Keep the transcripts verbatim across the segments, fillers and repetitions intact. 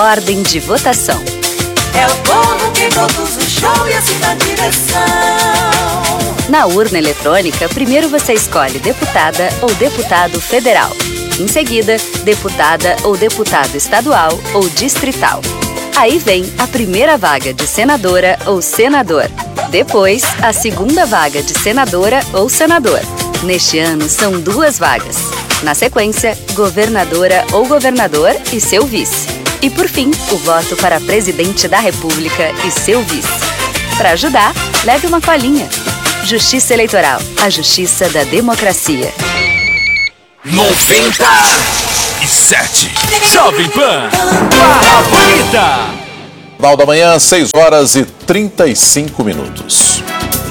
Ordem de votação. É o povo quem produz o show e assim dá direção. Na urna eletrônica, primeiro você escolhe deputada ou deputado federal. Em seguida, deputada ou deputado estadual ou distrital. Aí vem a primeira vaga de senadora ou senador. Depois, a segunda vaga de senadora ou senador. Neste ano, são duas vagas. Na sequência, governadora ou governador e seu vice. E por fim, o voto para presidente da República e seu vice. Para ajudar, leve uma colinha. Justiça Eleitoral, a justiça da democracia. noventa e sete Jovem Pan, Barra Bonita. Jornal da Manhã, seis horas e trinta e cinco minutos.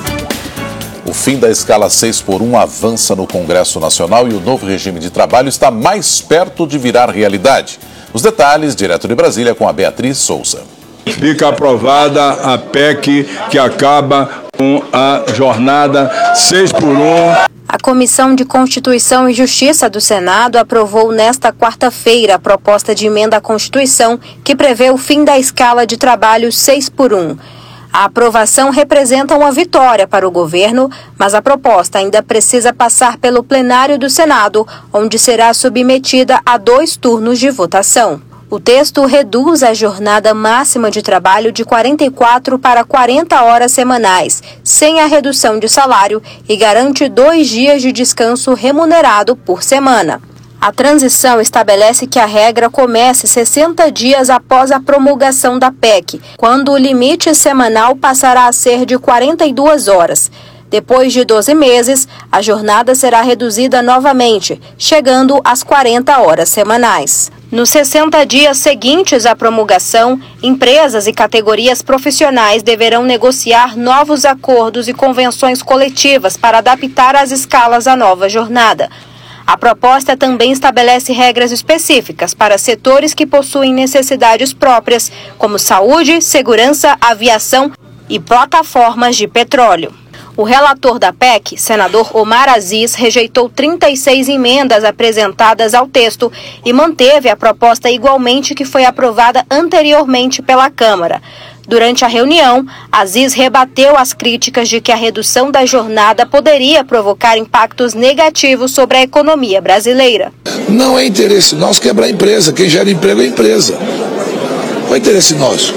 O fim da escala seis por um avança no Congresso Nacional e o novo regime de trabalho está mais perto de virar realidade. Os detalhes, direto de Brasília, com a Beatriz Souza. Fica aprovada a P E C que acaba com a jornada seis por um. A Comissão de Constituição e Justiça do Senado aprovou nesta quarta-feira a proposta de emenda à Constituição que prevê o fim da escala de trabalho seis por um. A aprovação representa uma vitória para o governo, mas a proposta ainda precisa passar pelo plenário do Senado, onde será submetida a dois turnos de votação. O texto reduz a jornada máxima de trabalho de quarenta e quatro para quarenta horas semanais, sem a redução de salário, e garante dois dias de descanso remunerado por semana. A transição estabelece que a regra comece sessenta dias após a promulgação da P E C, quando o limite semanal passará a ser de quarenta e duas horas. Depois de doze meses, a jornada será reduzida novamente, chegando às quarenta horas semanais. Nos sessenta dias seguintes à promulgação, empresas e categorias profissionais deverão negociar novos acordos e convenções coletivas para adaptar as escalas à nova jornada. A proposta também estabelece regras específicas para setores que possuem necessidades próprias, como saúde, segurança, aviação e plataformas de petróleo. O relator da P E C, senador Omar Aziz, rejeitou trinta e seis emendas apresentadas ao texto e manteve a proposta igualmente que foi aprovada anteriormente pela Câmara. Durante a reunião, Aziz rebateu as críticas de que a redução da jornada poderia provocar impactos negativos sobre a economia brasileira. Não é interesse nosso quebrar a empresa. Quem gera emprego é a empresa. Não é interesse nosso.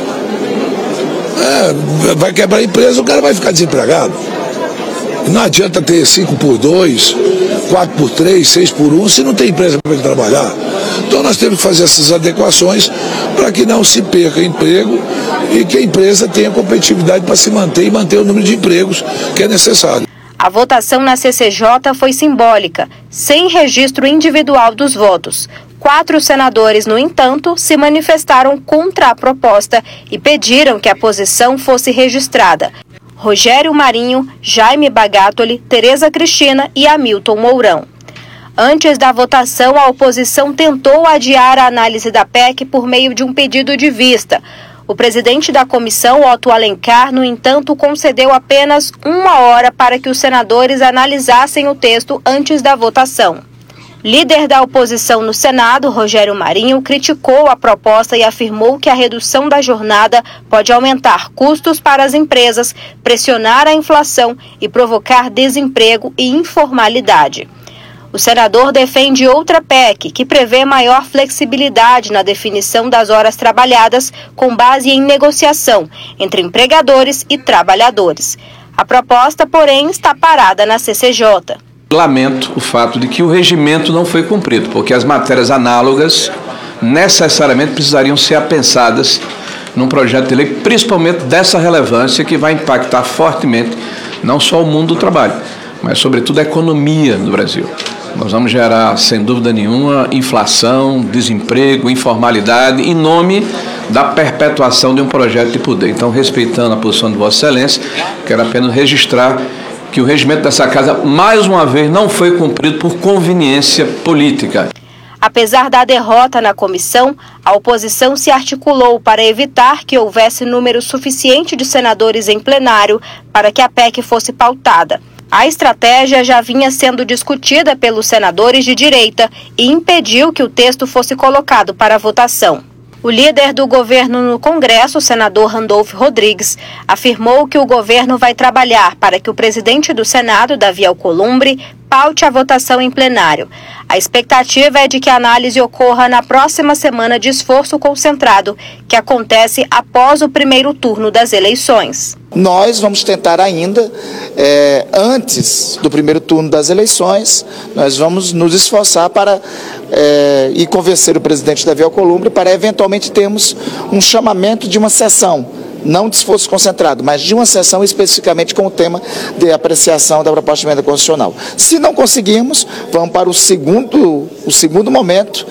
É, vai quebrar a empresa, o cara vai ficar desempregado. Não adianta ter cinco por dois, quatro por três, seis por um, se não tem empresa para ele trabalhar. Então nós temos que fazer essas adequações para que não se perca emprego e que a empresa tenha competitividade para se manter e manter o número de empregos que é necessário. A votação na C C J foi simbólica, sem registro individual dos votos. Quatro senadores, no entanto, se manifestaram contra a proposta e pediram que a posição fosse registrada. Rogério Marinho, Jaime Bagatoli, Tereza Cristina e Hamilton Mourão. Antes da votação, a oposição tentou adiar a análise da P E C por meio de um pedido de vista. O presidente da comissão, Otto Alencar, no entanto, concedeu apenas uma hora para que os senadores analisassem o texto antes da votação. Líder da oposição no Senado, Rogério Marinho, criticou a proposta e afirmou que a redução da jornada pode aumentar custos para as empresas, pressionar a inflação e provocar desemprego e informalidade. O senador defende outra P E C, que prevê maior flexibilidade na definição das horas trabalhadas com base em negociação entre empregadores e trabalhadores. A proposta, porém, está parada na C C J. Lamento o fato de que o regimento não foi cumprido, porque as matérias análogas necessariamente precisariam ser apensadas num projeto de lei, principalmente dessa relevância que vai impactar fortemente não só o mundo do trabalho, mas sobretudo a economia do Brasil. Nós vamos gerar, sem dúvida nenhuma, inflação, desemprego, informalidade, em nome da perpetuação de um projeto de poder. Então, respeitando a posição de Vossa Excelência, quero apenas registrar que o regimento dessa casa, mais uma vez, não foi cumprido por conveniência política. Apesar da derrota na comissão, a oposição se articulou para evitar que houvesse número suficiente de senadores em plenário para que a P E C fosse pautada. A estratégia já vinha sendo discutida pelos senadores de direita e impediu que o texto fosse colocado para votação. O líder do governo no Congresso, o senador Randolfo Rodrigues, afirmou que o governo vai trabalhar para que o presidente do Senado, Davi Alcolumbre, paute a votação em plenário. A expectativa é de que a análise ocorra na próxima semana de esforço concentrado, que acontece após o primeiro turno das eleições. Nós vamos tentar ainda, é, antes do primeiro turno das eleições, nós vamos nos esforçar para é, e convencer o presidente Davi Alcolumbre para eventualmente termos um chamamento de uma sessão, não de esforço concentrado, mas de uma sessão especificamente com o tema de apreciação da proposta de emenda constitucional. Se não conseguirmos, vamos para o segundo, o segundo momento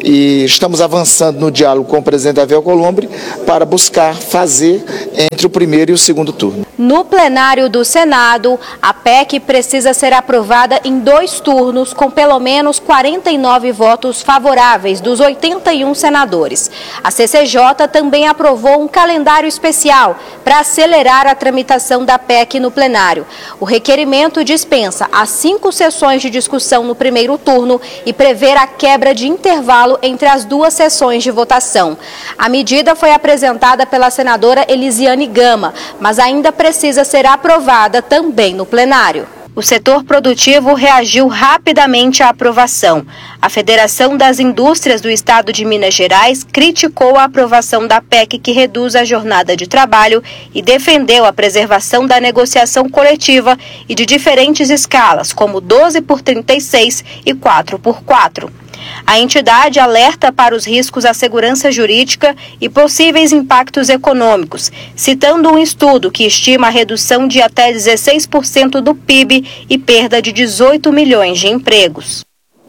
e estamos avançando no diálogo com o presidente Davi Alcolumbre para buscar fazer entre o primeiro e o segundo turno. No plenário do Senado, a P E C precisa ser aprovada em dois turnos com pelo menos quarenta e nove votos favoráveis dos oitenta e um senadores. A C C J também aprovou um calendário especial para acelerar a tramitação da P E C no plenário. O requerimento dispensa as cinco sessões de discussão no primeiro turno e prevê a quebra de intervalo entre as duas sessões de votação. A medida foi apresentada pela senadora Elisiane Gama, mas ainda precisa ser aprovada também no plenário. O setor produtivo reagiu rapidamente à aprovação. A Federação das Indústrias do Estado de Minas Gerais criticou a aprovação da P E C que reduz a jornada de trabalho e defendeu a preservação da negociação coletiva e de diferentes escalas, como doze por trinta e seis e quatro por quatro. A entidade alerta para os riscos à segurança jurídica e possíveis impactos econômicos, citando um estudo que estima a redução de até dezesseis por cento do P I B e perda de dezoito milhões de empregos.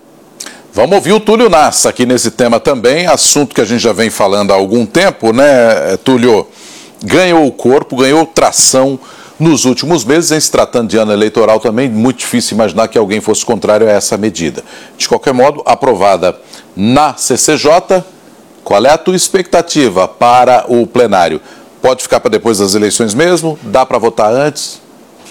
Vamos ouvir o Túlio Nassa aqui nesse tema também, assunto que a gente já vem falando há algum tempo, né, Túlio? Ganhou corpo, ganhou tração nos últimos meses, em se tratando de ano eleitoral também, muito difícil imaginar que alguém fosse contrário a essa medida. De qualquer modo, aprovada na C C J, qual é a tua expectativa para o plenário? Pode ficar para depois das eleições mesmo? Dá para votar antes?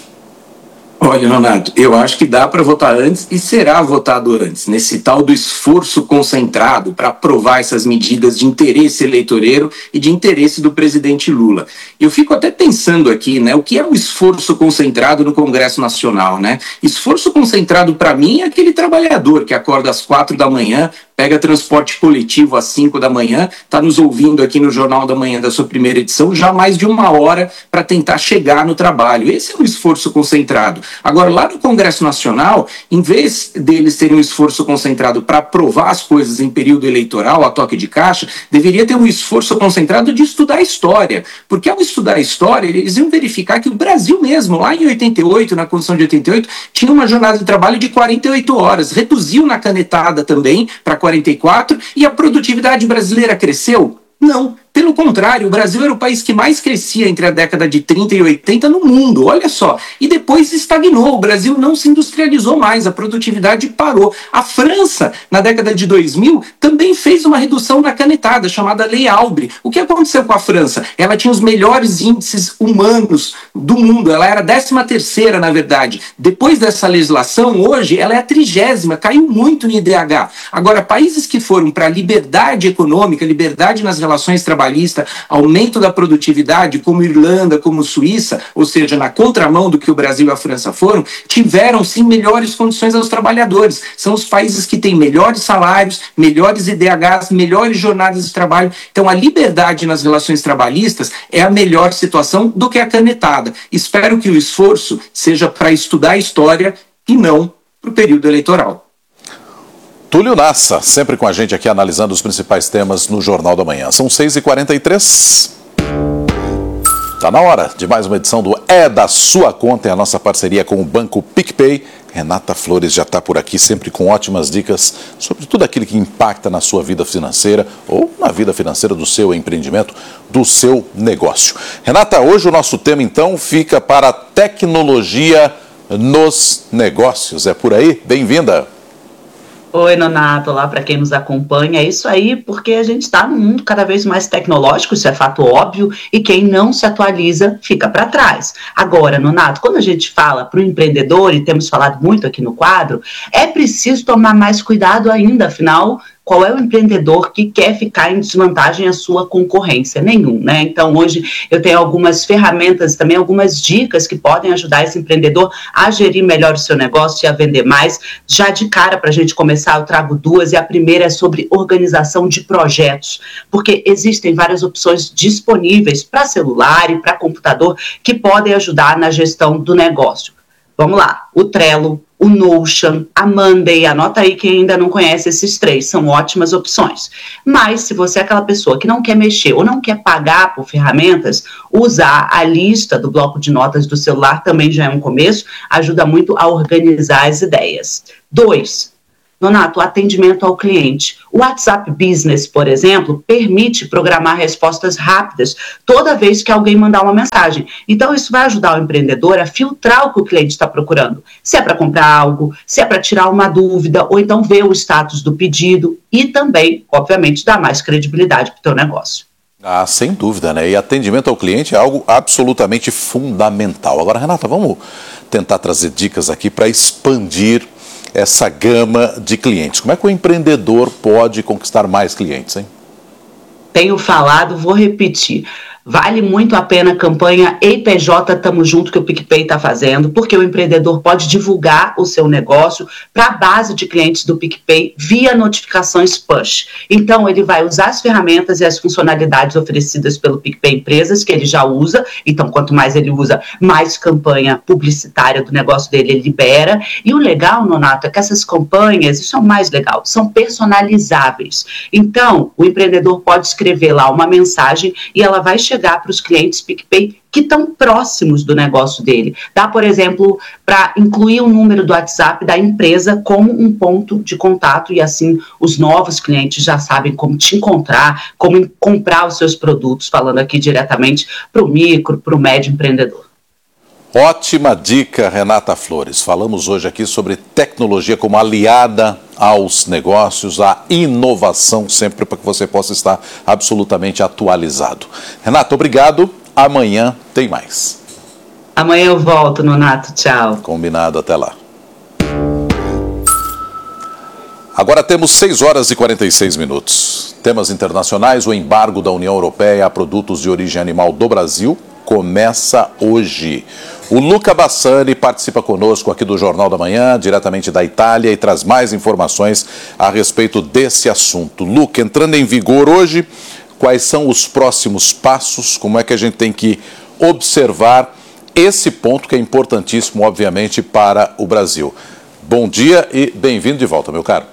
Olha, Leonardo, eu acho que dá para votar antes e será votado antes, nesse tal do esforço concentrado para aprovar essas medidas de interesse eleitoreiro e de interesse do presidente Lula. Eu fico até pensando aqui, né, o que é o esforço concentrado no Congresso Nacional, né? Esforço concentrado para mim é aquele trabalhador que acorda às quatro da manhã, pega transporte coletivo às cinco da manhã, está nos ouvindo aqui no Jornal da Manhã da sua primeira edição, já mais de uma hora para tentar chegar no trabalho. Esse é o esforço concentrado. Agora, lá no Congresso Nacional, em vez deles terem um esforço concentrado para aprovar as coisas em período eleitoral, a toque de caixa, deveria ter um esforço concentrado de estudar a história. Porque ao estudar a história, eles iam verificar que o Brasil mesmo, lá em oitenta e oito, na Constituição de oitenta e oito, tinha uma jornada de trabalho de quarenta e oito horas. Reduziu na canetada também para quarenta e quatro e a produtividade brasileira cresceu? Não. Pelo contrário, o Brasil era o país que mais crescia entre a década de trinta e oitenta no mundo, olha só. E depois estagnou, o Brasil não se industrializou mais, a produtividade parou. A França, na década de dois mil, também fez uma redução na canetada, chamada Lei Albre. O que aconteceu com a França? Ela tinha os melhores índices humanos do mundo, ela era a décima terceira, na verdade. Depois dessa legislação, hoje, ela é a trigésima, caiu muito no I D H. Agora, países que foram para a liberdade econômica, liberdade nas relações trabalhistas, aumento da produtividade, como Irlanda, como Suíça, ou seja, na contramão do que o Brasil e a França foram, tiveram sim melhores condições aos trabalhadores. São os países que têm melhores salários, melhores I D Hs, melhores jornadas de trabalho. Então a liberdade nas relações trabalhistas é a melhor situação do que a canetada. Espero que o esforço seja para estudar a história e não para o período eleitoral. Túlio Nassa, sempre com a gente aqui analisando os principais temas no Jornal da Manhã. São seis e quarenta e três. Está na hora de mais uma edição do É da Sua Conta, é a nossa parceria com o Banco PicPay. Renata Flores já está por aqui, sempre com ótimas dicas sobre tudo aquilo que impacta na sua vida financeira ou na vida financeira do seu empreendimento, do seu negócio. Renata, hoje o nosso tema então fica para tecnologia nos negócios. É por aí? Bem-vinda! Oi, Nonato, olá para quem nos acompanha. É isso aí, porque a gente está num mundo cada vez mais tecnológico, isso é fato óbvio, e quem não se atualiza fica para trás. Agora, Nonato, quando a gente fala para o empreendedor, e temos falado muito aqui no quadro, é preciso tomar mais cuidado ainda, afinal, qual é o empreendedor que quer ficar em desvantagem à sua concorrência? Nenhum, né? Então, hoje eu tenho algumas ferramentas, também algumas dicas que podem ajudar esse empreendedor a gerir melhor o seu negócio e a vender mais. Já de cara, para a gente começar, eu trago duas, e a primeira é sobre organização de projetos, porque existem várias opções disponíveis para celular e para computador que podem ajudar na gestão do negócio. Vamos lá, o Trello, o Notion, a Monday, anota aí quem ainda não conhece esses três, são ótimas opções. Mas se você é aquela pessoa que não quer mexer ou não quer pagar por ferramentas, usar a lista do bloco de notas do celular também já é um começo, ajuda muito a organizar as ideias. Dois, Nonato, atendimento ao cliente. O WhatsApp Business, por exemplo, permite programar respostas rápidas toda vez que alguém mandar uma mensagem. Então, isso vai ajudar o empreendedor a filtrar o que o cliente está procurando. Se é para comprar algo, se é para tirar uma dúvida, ou então ver o status do pedido e também, obviamente, dar mais credibilidade para o teu negócio. Ah, sem dúvida, né? E atendimento ao cliente é algo absolutamente fundamental. Agora, Renata, vamos tentar trazer dicas aqui para expandir essa gama de clientes. Como é que o empreendedor pode conquistar mais clientes, hein? Tenho falado, vou repetir. Vale muito a pena a campanha E P J Tamo Junto que o PicPay está fazendo, porque o empreendedor pode divulgar o seu negócio para a base de clientes do PicPay via notificações push. Então, ele vai usar as ferramentas e as funcionalidades oferecidas pelo PicPay Empresas, que ele já usa. Então, quanto mais ele usa, mais campanha publicitária do negócio dele ele libera. E o legal, Nonato, é que essas campanhas, isso é o mais legal, são personalizáveis. Então, o empreendedor pode escrever lá uma mensagem e ela vai chegar para os clientes PicPay que estão próximos do negócio dele. Dá, por exemplo, para incluir o número do WhatsApp da empresa como um ponto de contato e assim os novos clientes já sabem como te encontrar, como comprar os seus produtos, falando aqui diretamente para o micro, para o médio empreendedor. Ótima dica, Renata Flores. Falamos hoje aqui sobre tecnologia como aliada aos negócios, a inovação, sempre para que você possa estar absolutamente atualizado. Renata, obrigado. Amanhã tem mais. Amanhã eu volto, Nonato. Tchau. Combinado, até lá. Agora temos seis horas e quarenta e seis minutos. Temas internacionais, o embargo da União Europeia a produtos de origem animal do Brasil começa hoje. O Luca Bassani participa conosco aqui do Jornal da Manhã, diretamente da Itália, e traz mais informações a respeito desse assunto. Luca, entrando em vigor hoje, quais são os próximos passos? Como é que a gente tem que observar esse ponto que é importantíssimo, obviamente, para o Brasil? Bom dia e bem-vindo de volta, meu caro.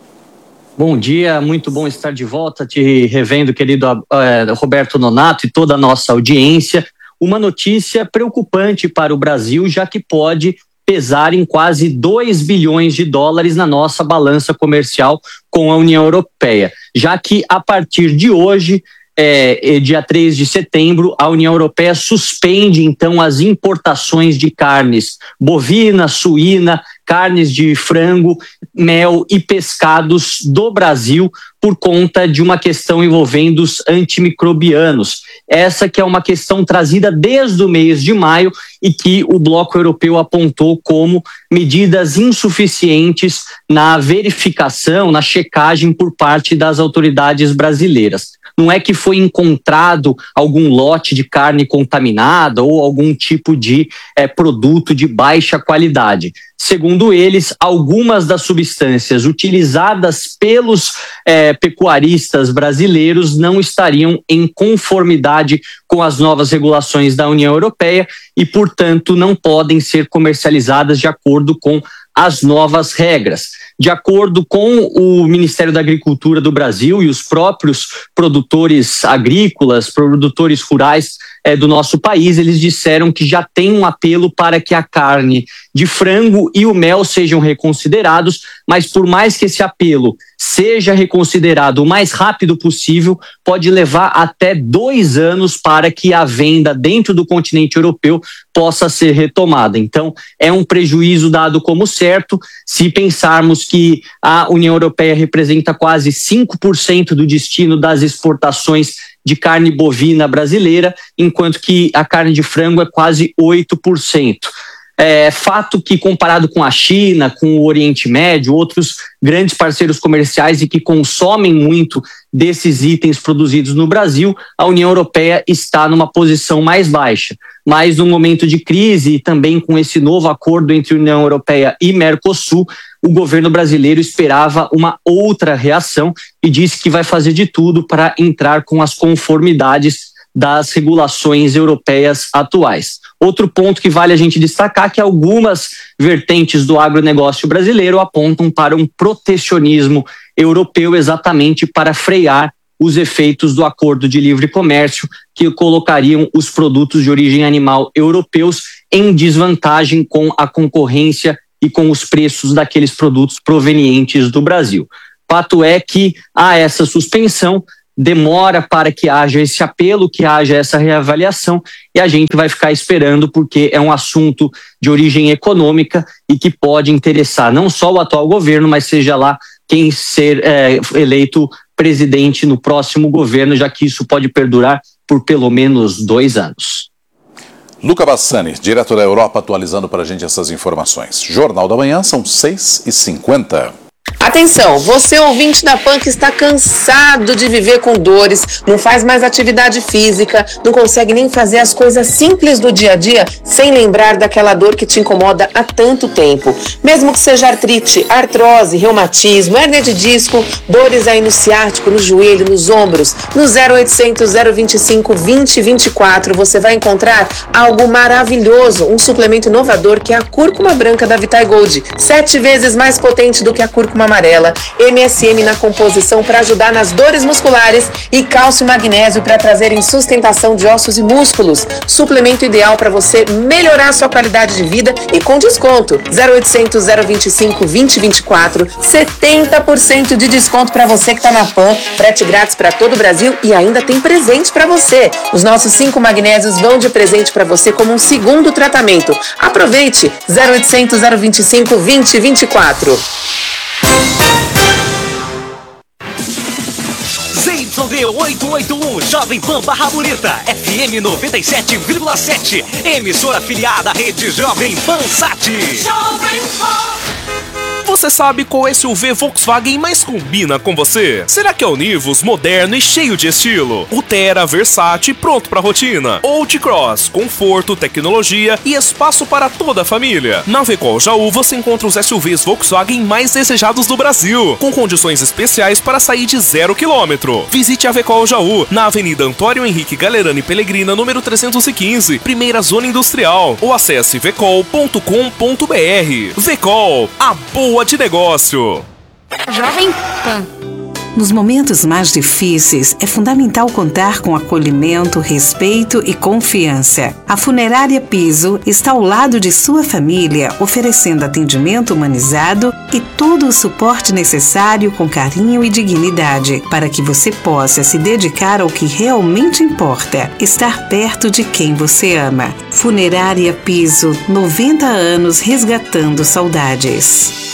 Bom dia, muito bom estar de volta, te revendo, querido uh, Roberto Nonato e toda a nossa audiência. Uma notícia preocupante para o Brasil, já que pode pesar em quase dois bilhões de dólares na nossa balança comercial com a União Europeia, já que a partir de hoje, é, dia três de setembro, a União Europeia suspende então as importações de carnes bovina, suína, carnes de frango, mel e pescados do Brasil por conta de uma questão envolvendo os antimicrobianos. Essa que é uma questão trazida desde o mês de maio e que o Bloco Europeu apontou como medidas insuficientes na verificação, na checagem por parte das autoridades brasileiras. Não é que foi encontrado algum lote de carne contaminada ou algum tipo de é, produto de baixa qualidade. Segundo eles, algumas das substâncias utilizadas pelos é, pecuaristas brasileiros não estariam em conformidade com as novas regulações da União Europeia e, portanto, não podem ser comercializadas de acordo com as novas regras. De acordo com o Ministério da Agricultura do Brasil e os próprios produtores agrícolas, produtores rurais é, do nosso país, eles disseram que já tem um apelo para que a carne de frango e o mel sejam reconsiderados, mas por mais que esse apelo seja reconsiderado o mais rápido possível, pode levar até dois anos para que a venda dentro do continente europeu possa ser retomada. Então, é um prejuízo dado como certo, se pensarmos que a União Europeia representa quase cinco por cento do destino das exportações de carne bovina brasileira, enquanto que a carne de frango é quase oito por cento. É fato que, comparado com a China, com o Oriente Médio, outros grandes parceiros comerciais e que consomem muito desses itens produzidos no Brasil, a União Europeia está numa posição mais baixa. Mas no momento de crise e também com esse novo acordo entre União Europeia e Mercosul, o governo brasileiro esperava uma outra reação e disse que vai fazer de tudo para entrar com as conformidades das regulações europeias atuais. Outro ponto que vale a gente destacar é que algumas vertentes do agronegócio brasileiro apontam para um protecionismo europeu exatamente para frear os efeitos do acordo de livre comércio que colocariam os produtos de origem animal europeus em desvantagem com a concorrência e com os preços daqueles produtos provenientes do Brasil. Fato é que há essa suspensão, demora para que haja esse apelo, que haja essa reavaliação, e a gente vai ficar esperando porque é um assunto de origem econômica e que pode interessar não só o atual governo, mas seja lá quem ser é, eleito presidente no próximo governo, já que isso pode perdurar por pelo menos dois anos. Luca Bassani, direto da Europa, atualizando para a gente essas informações. Jornal da Manhã, são seis e cinquenta. Atenção, você ouvinte da Pan que está cansado de viver com dores, não faz mais atividade física, não consegue nem fazer as coisas simples do dia a dia sem lembrar daquela dor que te incomoda há tanto tempo. Mesmo que seja artrite, artrose, reumatismo, hérnia de disco, dores aí no ciático, no joelho, nos ombros, no zero oitocentos, zero vinte e cinco, vinte, vinte e quatro você vai encontrar algo maravilhoso, um suplemento inovador que é a cúrcuma branca da Vitae Gold, sete vezes mais potente do que a cúrcuma amarela, M S M na composição para ajudar nas dores musculares e cálcio e magnésio para trazerem sustentação de ossos e músculos. Suplemento ideal para você melhorar sua qualidade de vida e com desconto. zero oitocentos, zero vinte e cinco, vinte, vinte e quatro, setenta por cento de desconto para você que está na Pan, frete grátis para todo o Brasil e ainda tem presente para você. Os nossos cinco magnésios vão de presente para você como um segundo tratamento. Aproveite! zero oitocentos, zero vinte e cinco, vinte, vinte e quatro. Z Y D oitocentos e oitenta e um, Jovem Pan Barra Bonita, F M noventa e sete vírgula sete, emissora afiliada à rede Jovem Pan Sat. Jovem Pan. Você sabe qual S U V Volkswagen mais combina com você? Será que é o Nivus, moderno e cheio de estilo? O Terra, versátil e pronto pra rotina? Ou o T-Cross, conforto, tecnologia e espaço para toda a família? Na Vecol Jaú você encontra os S U Vs Volkswagen mais desejados do Brasil, com condições especiais para sair de zero quilômetro. Visite a Vecol Jaú, na Avenida Antônio Henrique Galerani Pellegrina, número trezentos e quinze, primeira zona industrial, ou acesse vecol ponto com ponto br. Vecol, a boa de negócio. Jovem Pan. Nos momentos mais difíceis, é fundamental contar com acolhimento, respeito e confiança. A Funerária Piso está ao lado de sua família, oferecendo atendimento humanizado e todo o suporte necessário com carinho e dignidade, para que você possa se dedicar ao que realmente importa, estar perto de quem você ama. Funerária Piso, noventa anos resgatando saudades.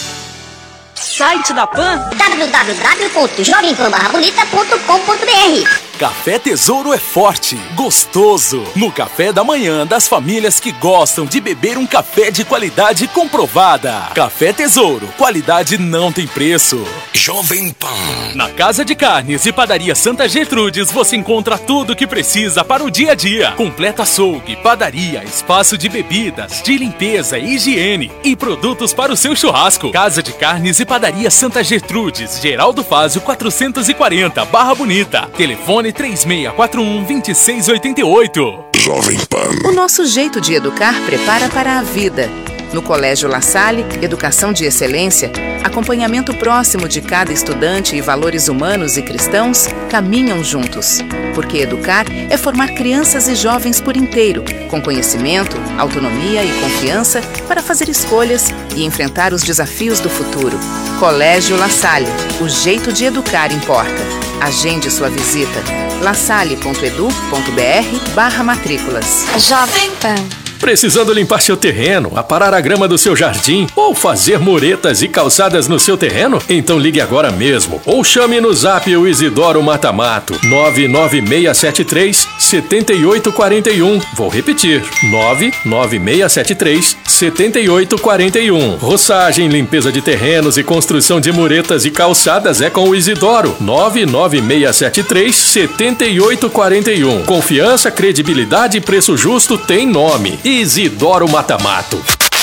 Site da Pan w w w ponto jovem pan barra bonita ponto com ponto b r. Café Tesouro é forte, gostoso. No café da manhã das famílias que gostam de beber um café de qualidade comprovada. Café Tesouro, qualidade não tem preço. Jovem Pan. Na Casa de Carnes e Padaria Santa Gertrudes você encontra tudo o que precisa para o dia a dia. Completa açougue, padaria, espaço de bebidas, de limpeza e higiene e produtos para o seu churrasco. Casa de Carnes e Padaria Santa Gertrudes, Geraldo Fázio quatrocentos e quarenta, Barra Bonita. Telefone três seis quatro um, dois seis oito oito. Jovem Pan. O nosso jeito de educar prepara para a vida. No Colégio La Salle, educação de excelência, acompanhamento próximo de cada estudante e valores humanos e cristãos caminham juntos. Porque educar é formar crianças e jovens por inteiro, com conhecimento, autonomia e confiança para fazer escolhas e enfrentar os desafios do futuro. Colégio La Salle, o jeito de educar importa. Agende sua visita. lasalle ponto edu ponto br barra matrículas. Jovem Pan. Precisando limpar seu terreno, aparar a grama do seu jardim ou fazer muretas e calçadas no seu terreno? Então ligue agora mesmo ou chame no zap o Isidoro Matamato nove nove seis sete três sete oito quatro um. Vou repetir, nove nove seis sete três sete oito quatro um. Roçagem, limpeza de terrenos e construção de muretas e calçadas é com o Isidoro. nove nove seis sete três sete oito quatro um. Confiança, credibilidade e preço justo tem nome. Isidoro Matamato.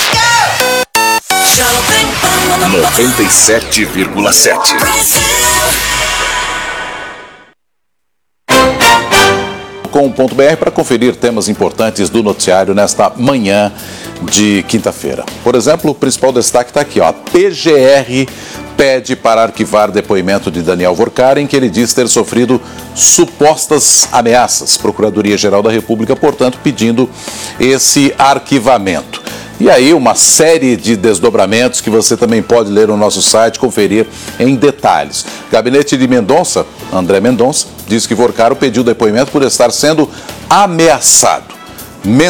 noventa e sete vírgula sete. .com.br para conferir temas importantes do noticiário nesta manhã de quinta-feira. Por exemplo, o principal destaque está aqui, ó. P G R pede para arquivar depoimento de Daniel Vorcar, em que ele diz ter sofrido supostas ameaças. Procuradoria-Geral da República, portanto, pedindo esse arquivamento. E aí, uma série de desdobramentos que você também pode ler no nosso site, conferir em detalhes. Gabinete de Mendonça, André Mendonça, diz que Vorcaro pediu depoimento por estar sendo ameaçado.